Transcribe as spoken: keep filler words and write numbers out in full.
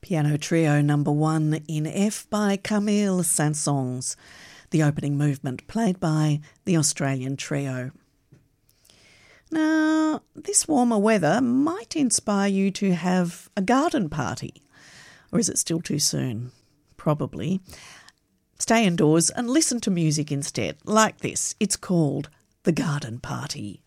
Piano Trio number one in F by Camille Saint-Saëns, the opening movement played by the Australian Trio. Now, this warmer weather might inspire you to have a garden party. Or is it still too soon? Probably. Stay indoors and listen to music instead, like this. It's called The Garden Party.